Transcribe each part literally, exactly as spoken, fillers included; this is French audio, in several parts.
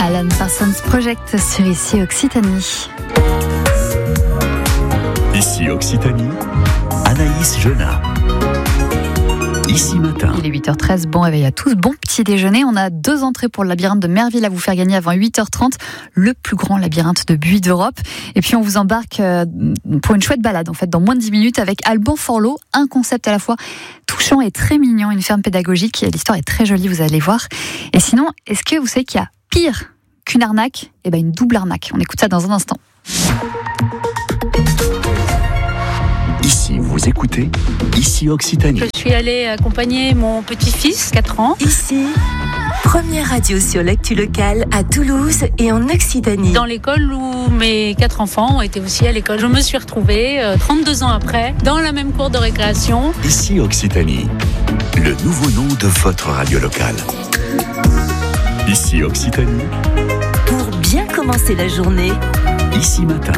Alan Parsons Project sur Ici Occitanie. Ici Occitanie, Anaïs Genat. Ici matin. Il est huit heures treize, bon réveil à tous, bon petit déjeuner. On a deux entrées pour le labyrinthe de Merville à vous faire gagner avant huit heures trente, le plus grand labyrinthe de buis d'Europe. Et puis on vous embarque pour une chouette balade en fait dans moins de dix minutes avec Alban Forlot, un concept à la fois touchant et très mignon, une ferme pédagogique. L'histoire est très jolie, vous allez voir. Et sinon, est-ce que vous savez qu'il y a pire qu'une arnaque ? Eh ben une double arnaque. On écoute ça dans un instant. Ici, vous écoutez Ici Occitanie. Je suis allée accompagner mon petit-fils, quatre ans. Ici, première radio sur l'actu locale à Toulouse et en Occitanie. Dans l'école où mes quatre enfants ont été aussi à l'école. Je me suis retrouvée, euh, trente-deux ans après, dans la même cour de récréation. Ici Occitanie, le nouveau nom de votre radio locale. Ici Occitanie. Pour bien commencer la journée. Ici matin.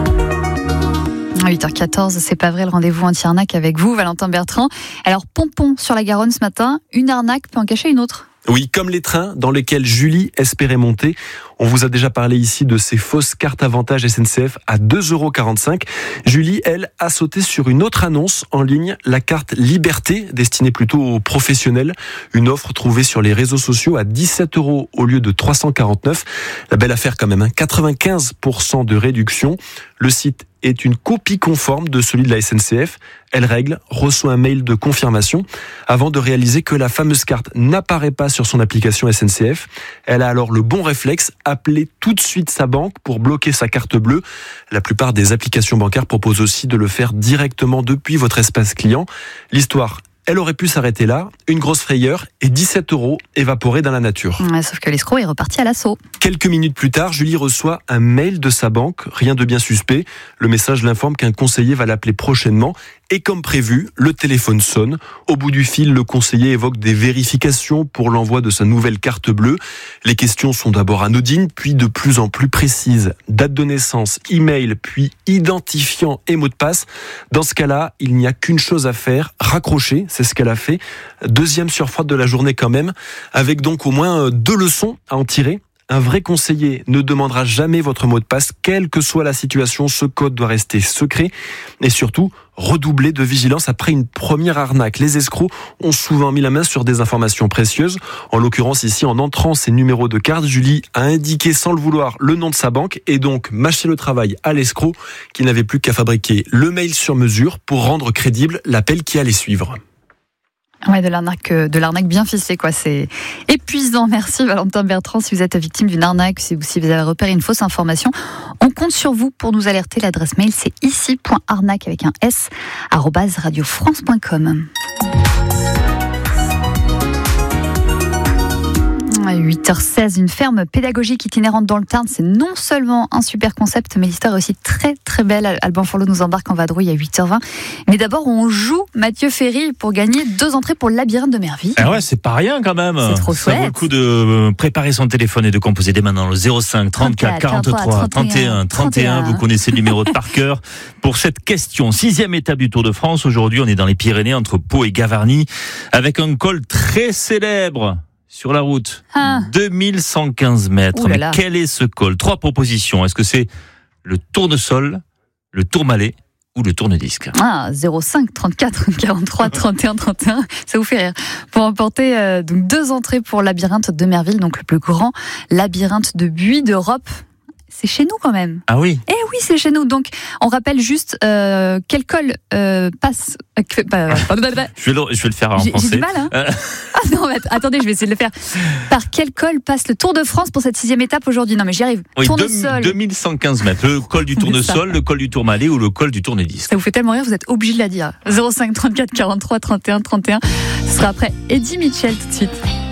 huit heures quatorze, c'est pas vrai, le rendez-vous anti-arnaque avec vous, Valentin Bertrand. Alors, Pompon sur la Garonne ce matin, une arnaque peut en cacher une autre. Oui, comme les trains dans lesquels Julie espérait monter. On vous a déjà parlé ici de ces fausses cartes avantage S N C F à deux euros quarante-cinq. Julie, elle, a sauté sur une autre annonce en ligne, la carte Liberté, destinée plutôt aux professionnels. Une offre trouvée sur les réseaux sociaux à dix-sept euros au lieu de trois cent quarante-neuf. La belle affaire quand même, hein, quatre-vingt-quinze pour cent de réduction. Le site est une copie conforme de celui de la S N C F. Elle règle, reçoit un mail de confirmation avant de réaliser que la fameuse carte n'apparaît pas sur son application S N C F. Elle a alors le bon réflexe, appeler tout de suite sa banque pour bloquer sa carte bleue. La plupart des applications bancaires proposent aussi de le faire directement depuis votre espace client. L'histoire, elle aurait pu s'arrêter là, une grosse frayeur et dix-sept euros évaporés dans la nature. Ouais, sauf que l'escroc est reparti à l'assaut. Quelques minutes plus tard, Julie reçoit un mail de sa banque, rien de bien suspect. Le message l'informe qu'un conseiller va l'appeler prochainement. Et comme prévu, le téléphone sonne. Au bout du fil, le conseiller évoque des vérifications pour l'envoi de sa nouvelle carte bleue. Les questions sont d'abord anodines, puis de plus en plus précises. Date de naissance, email, puis identifiant et mot de passe. Dans ce cas-là, il n'y a qu'une chose à faire, raccrocher. C'est ce qu'elle a fait. Deuxième surfroide de la journée quand même, avec donc au moins deux leçons à en tirer. Un vrai conseiller ne demandera jamais votre mot de passe, quelle que soit la situation. Ce code doit rester secret. Et surtout, redoubler de vigilance après une première arnaque. Les escrocs ont souvent mis la main sur des informations précieuses. En l'occurrence ici, en entrant ses numéros de carte, Julie a indiqué sans le vouloir le nom de sa banque et donc mâché le travail à l'escroc qui n'avait plus qu'à fabriquer le mail sur mesure pour rendre crédible l'appel qui allait suivre. Ouais, de l'arnaque, de l'arnaque bien ficelée, quoi. C'est épuisant. Merci Valentin Bertrand. Si vous êtes victime d'une arnaque, si vous, si vous avez repéré une fausse information, on compte sur vous pour nous alerter. L'adresse mail, c'est ici point arnaque avec un S, arobase radiofrance point com. huit heures seize, une ferme pédagogique itinérante dans le Tarn, c'est non seulement un super concept, mais l'histoire est aussi très très belle. Alban Forlot nous embarque en vadrouille à huit heures vingt. Mais d'abord, on joue Mathieu Ferry pour gagner deux entrées pour le labyrinthe de Merville. Ah ouais, c'est pas rien quand même. C'est trop chouette. Ça vaut le coup de préparer son téléphone et de composer dès maintenant le zéro cinq trente-quatre quarante-trois trente et un trente et un. Vous connaissez le numéro de par cœur pour cette question. Sixième étape du Tour de France. Aujourd'hui, on est dans les Pyrénées entre Pau et Gavarnie avec un col très célèbre. Sur la route, ah. deux mille cent quinze mètres. Mais quel est ce col ? Trois propositions. Est-ce que c'est le tournesol, le tourmalet ou le tourne-disque ? Ah, zéro cinq trente-quatre quarante-trois trente et un trente et un, ça vous fait rire. Pour emporter euh, donc deux entrées pour le labyrinthe de Merville, donc le plus grand labyrinthe de buis d'Europe. C'est chez nous quand même. Ah oui. Eh oui, c'est chez nous. Donc, on rappelle juste euh, quel col euh, passe. Euh, bah, je, vais le, je vais le faire en j'ai, français. J'ai du mal, hein. Euh... Ah non, mais attendez, je vais essayer de le faire. Par quel col passe le Tour de France pour cette sixième étape aujourd'hui ? Non, mais j'y arrive. Oui, tournesol. deux mille cent quinze mètres. Le col du tournesol, le col du tourmalet ou le col du tourne-disque. Ça vous fait tellement rire, vous êtes obligé de la dire. zéro cinq trente-quatre quarante-trois trente et un trente et un. Ce sera après Eddie Mitchell tout de suite.